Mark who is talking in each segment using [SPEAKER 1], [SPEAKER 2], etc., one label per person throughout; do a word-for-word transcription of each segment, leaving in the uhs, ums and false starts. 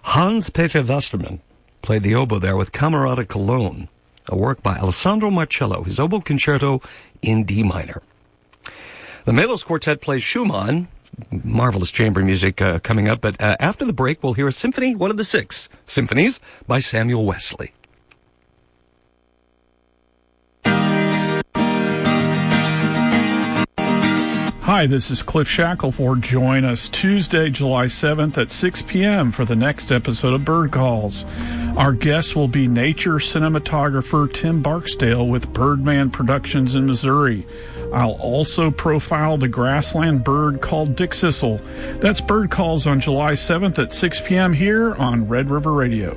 [SPEAKER 1] Hans-Peter Westermann played the oboe there with Camerata Cologne, a work by Alessandro Marcello, his oboe concerto in D minor. The Melos Quartet plays Schumann, marvelous chamber music uh, coming up, but uh, after the break we'll hear a symphony, one of the six symphonies by Samuel Wesley.
[SPEAKER 2] Hi, this is Cliff Shackelford. Join us Tuesday, July seventh at six p.m. for the next episode of Bird Calls. Our guest will be nature cinematographer Tim Barksdale with Birdman Productions in Missouri. I'll also profile the grassland bird called Dick Sissel. That's Bird Calls on July seventh at six p.m. here on Red River Radio.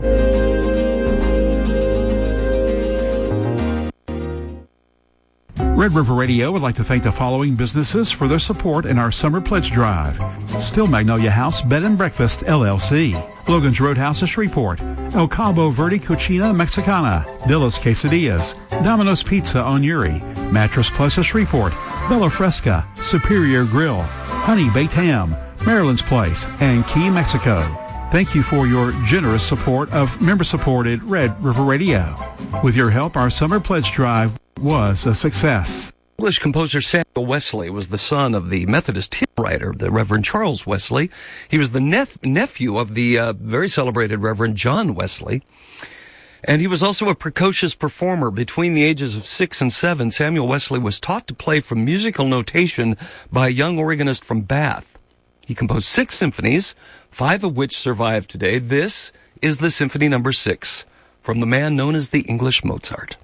[SPEAKER 3] Red River Radio would like to thank the following businesses for their support in our summer pledge drive. Still Magnolia House Bed and Breakfast, L L C. Logan's Roadhouse of Shreveport. El Cabo Verde Cucina Mexicana. Dilla's Quesadillas. Domino's Pizza on Uri. Mattress Plus of Shreveport. Bella Fresca. Superior Grill. Honey Baked Ham. Maryland's Place. And Key, Mexico. Thank you for your generous support of member-supported Red River Radio. With your help, our summer pledge drive was a success.
[SPEAKER 1] English composer Samuel Wesley was the son of the Methodist hymn writer, the Reverend Charles Wesley. He was the nep- nephew of the uh, very celebrated Reverend John Wesley. And he was also a precocious performer. Between the ages of six and seven, Samuel Wesley was taught to play from musical notation by a young organist from Bath. He composed six symphonies, five of which survive today. This is the Symphony Number Six, from the man known as the English Mozart.